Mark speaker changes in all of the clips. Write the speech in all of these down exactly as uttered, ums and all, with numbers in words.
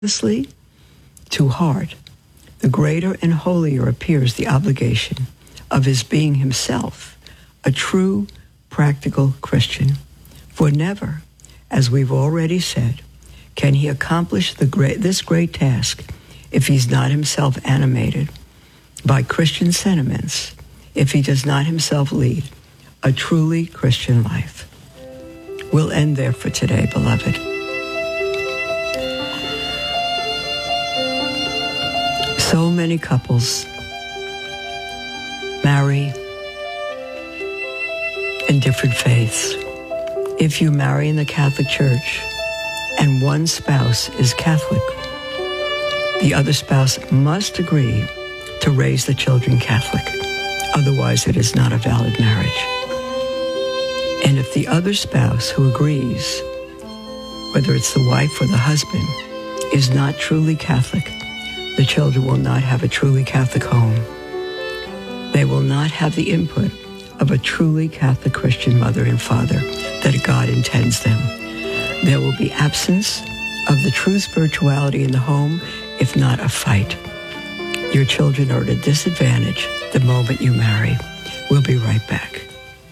Speaker 1: honestly to heart, the greater and holier appears the obligation of his being himself a true, practical Christian. For never, as we've already said, can he accomplish the great, this great task if he's not himself animated by Christian sentiments, if he does not himself lead a truly Christian life. We'll end there for today, beloved. So many couples marry in different faiths. If you marry in the Catholic Church and one spouse is Catholic, the other spouse must agree to raise the children Catholic. Otherwise, it is not a valid marriage. And if the other spouse who agrees, whether it's the wife or the husband, is not truly Catholic, the children will not have a truly Catholic home. They will not have the input of a truly Catholic Christian mother and father that God intends them. There will be absence of the true spirituality in the home, if not a fight. Your children are at a disadvantage the moment you marry. We'll be right back.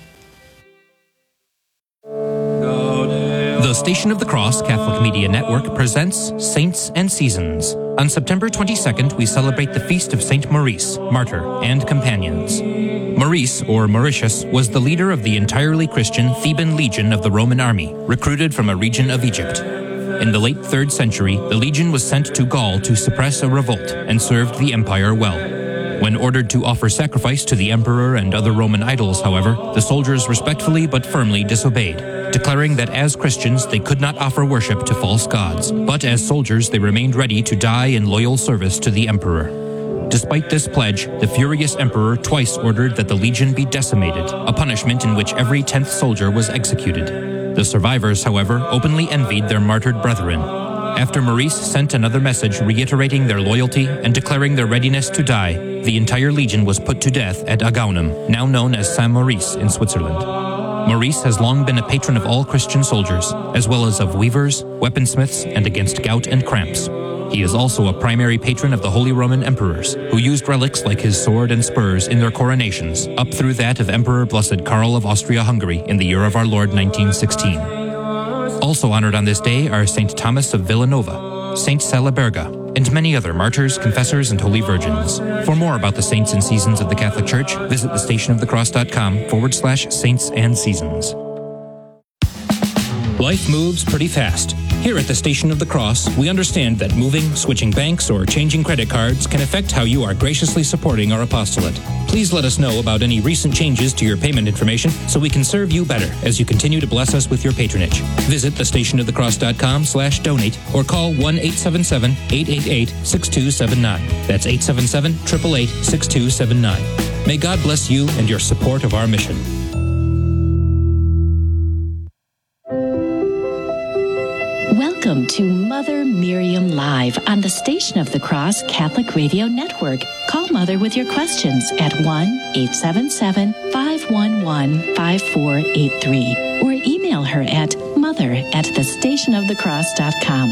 Speaker 2: The Station of the Cross Catholic Media Network presents Saints and Seasons. On September twenty-second, we celebrate the feast of Saint Maurice, martyr and companions. Maurice, or Mauritius, was the leader of the entirely Christian Theban Legion of the Roman army, recruited from a region of Egypt. In the late third century, the legion was sent to Gaul to suppress a revolt and served the empire well. When ordered to offer sacrifice to the emperor and other Roman idols, however, the soldiers respectfully but firmly disobeyed, declaring that as Christians they could not offer worship to false gods, but as soldiers they remained ready to die in loyal service to the emperor. Despite this pledge, the furious emperor twice ordered that the legion be decimated, a punishment in which every tenth soldier was executed. The survivors, however, openly envied their martyred brethren. After Maurice sent another message reiterating their loyalty and declaring their readiness to die, the entire legion was put to death at Agaunum, now known as Saint-Maurice in Switzerland. Maurice has long been a patron of all Christian soldiers, as well as of weavers, weaponsmiths, and against gout and cramps. He is also a primary patron of the Holy Roman Emperors, who used relics like his sword and spurs in their coronations, up through that of Emperor Blessed Karl of Austria-Hungary in the year of our Lord nineteen sixteen. Also honored on this day are Saint Thomas of Villanova, Saint Salaberga, and many other martyrs, confessors, and holy virgins. For more about the saints and seasons of the Catholic Church, visit the stationofthecross.com forward slash saints and seasons. Life moves pretty fast. Here at the Station of the Cross, we understand that moving, switching banks, or changing credit cards can affect how you are graciously supporting our apostolate. Please let us know about any recent changes to your payment information so we can serve you better as you continue to bless us with your patronage. Visit thestationofthecross.com slash donate or call one eight seven seven, eight eight eight, six two seven nine. That's eight seven seven, eight eight eight, six two seven nine. May God bless you and your support of our mission.
Speaker 3: Welcome to Mother Miriam Live on the Station of the Cross Catholic Radio Network. Call Mother with your questions at one eight seven seven, five one one, five four eight three or email her at mother at the station of the cross dot com.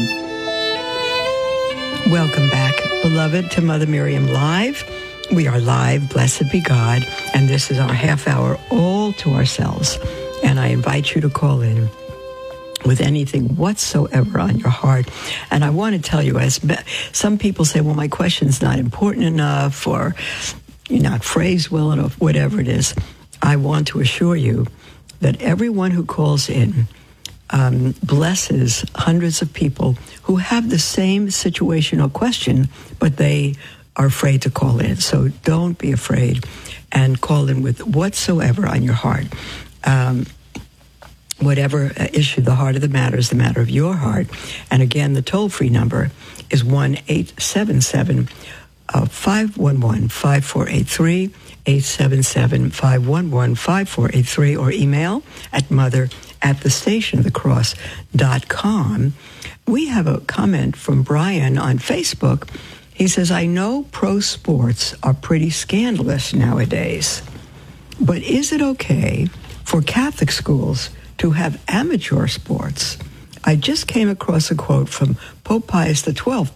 Speaker 1: Welcome back, beloved, to Mother Miriam Live. We are live, blessed be God, and this is our half hour all to ourselves. And I invite you to call in with anything whatsoever on your heart. And I want to tell you, as some people say, well, my question's not important enough, or you're not phrased well enough, whatever it is. I want to assure you that everyone who calls in um, blesses hundreds of people who have the same situation or question, but they are afraid to call in. So don't be afraid and call in with whatsoever on your heart. Um, Whatever issue, the heart of the matter is the matter of your heart. And again, the toll-free number is one eight seven seven, five one one, five four eight three, eight seven seven, five one one, five four eight three, or email at mother at the station of the cross dot com. We have a comment from Brian on Facebook. He says, I know pro sports are pretty scandalous nowadays, but is it okay for Catholic schools to have amateur sports I just came across a quote from Pope Pius the twelfth,